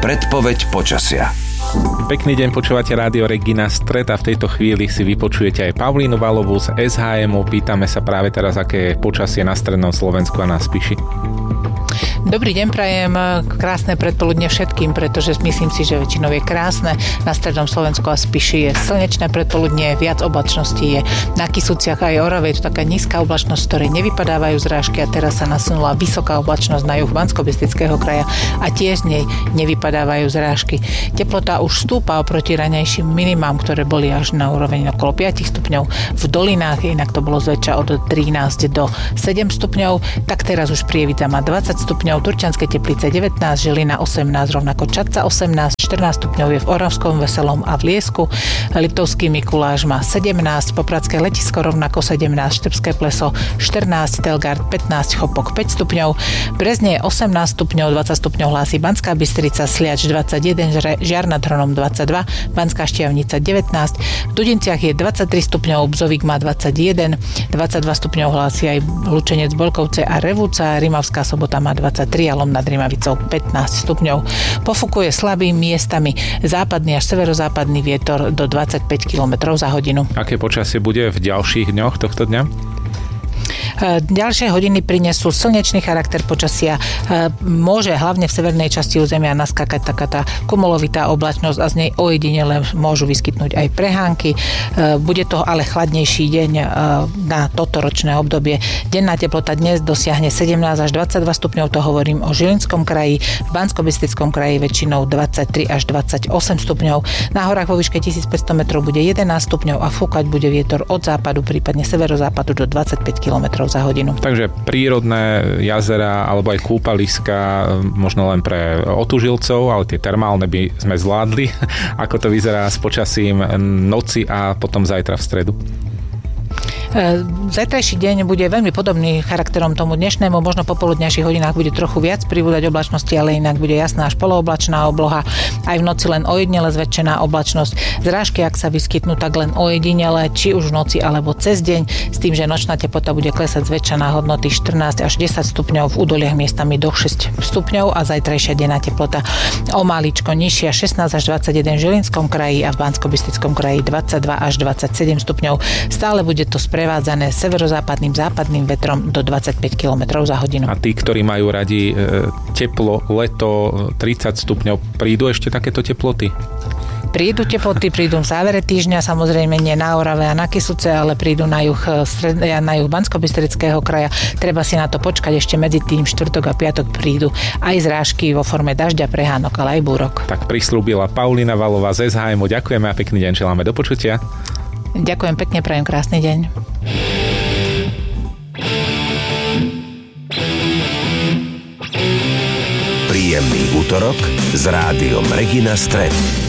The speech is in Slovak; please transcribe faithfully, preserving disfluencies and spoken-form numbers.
Predpoveď počasia. Pekný deň, počúvate Rádio Regina Stret a v tejto chvíli si vypočujete aj Paulínu Valovú z es há emu. Pýtame sa práve teraz, aké je počasie na strednom Slovensku a na Spiši. Dobrý deň prajem, krásne predpoludne všetkým, pretože myslím si, že väčšinou je krásne. Na strednom Slovensku a Spiši je slnečné predpoludne, viac oblačností je. Na Kysuciach aj Orave je to taká nízka oblačnosť, z ktorej nevypadávajú zrážky a teraz sa nasunula vysoká oblačnosť na juh Banskobystrického kraja a tiež z nej nevypadávajú zrážky. Teplota už stúpa oproti raňajším minimám, ktoré boli až na úroveň okolo päť stupňov. V dolinách inak to bolo zväčša od trinásť do sedem stupňov, tak teraz už Prievidza má dvadsať stupňov, Turčianske Teplice devätnásť, Žilina osemnásť, rovnako Čadca osemnásť, štrnásť stupňov je v Oravskom Veselom a v Liesku, Liptovský Mikuláš má sedemnásť, Popradské Letisko rovnako sedemnásť, Štrbské Pleso štrnásť, Telgard pätnásť, Chopok päť stupňov, Brezne osemnásť stupňov, dvadsať stupňov hlási Banská Bystrica, Sliač dvadsaťjeden, Žiar nad Hronom dvadsaťdva, Banská Štiavnica devätnásť, v Dudinciach je dvadsaťtri stupňov, Bzovík má dvadsaťjeden, dvadsaťdva stupňov hlási aj Lučenec, Bolkovce a Revúca, Rimavská Sobota má dvadsaťtri a Lom nad Rimavicou pätnásť stupňov. Pofukuje slabým miestami západný až severozápadný vietor do dvadsaťpäť kilometrov za hodinu. Aké počasie bude v ďalších dňoch tohto dňa? Ďalšie hodiny prinesú slnečný charakter počasia. Môže hlavne v severnej časti územia naskakať taká tá kumulovitá oblačnosť a z nej ojedinele môžu vyskytnúť aj prehánky. Bude to ale chladnejší deň na toto ročné obdobie. Denná teplota dnes dosiahne sedemnásť až dvadsaťdva stupňov, to hovorím o Žilinskom kraji, v Banskobystrickom kraji väčšinou dvadsaťtri až dvadsaťosem stupňov. Na horách vo výške tisícpäťsto metrov bude jedenásť stupňov a fúkať bude vietor od západu, prípadne severozápadu do dvadsaťpäť kilometrov za hodinu. Takže prírodné jazera alebo aj kúpaliska možno len pre otužilcov, ale tie termálne by sme zvládli. Ako to vyzerá s počasím noci a potom zajtra v stredu? Zajtrajší deň bude veľmi podobný charakterom tomu dnešnému, možno po poludňajších hodinách bude trochu viac pribúdať oblačnosti, ale inak bude jasná až polooblačná obloha, aj v noci len ojedinele zväčšená oblačnosť. Zrážky, ak sa vyskytnú, tak len ojedinele, či už v noci alebo cez deň, s tým, že nočná teplota bude klesať zväčša na hodnoty štrnásť až desať stupňov, v údoliach miestami do šesť stupňov a zajtrajšia denná teplota o máličko nižšia, šestnásť až dvadsaťjeden v Žilinskom kraji a v Banskobystrickom kraji dvadsaťdva až dvadsaťsedem stupňov. Stále bude to sprevádzané severozápadným západným vetrom do dvadsaťpäť kilometrov za hodinu. A tí, ktorí majú radi e, teplo, leto, tridsať stupňov, prídu ešte takéto teploty? Prídu teploty, prídu v závere týždňa, samozrejme nie na Orave a na Kysuce, ale prídu na juh, stred, na juh Banskobystrického kraja. Treba si na to počkať, ešte medzi tým štvrtok a piatok prídu aj zrážky vo forme dažďa, prehánok, ale aj búrok. Tak prislúbila Paulína Valová z es há emu. Ďakujeme a pekný deň želáme, do počutia. Ďakujem pekne, prajem krásny deň. Príjemný útorok s Rádiom Regina Stret.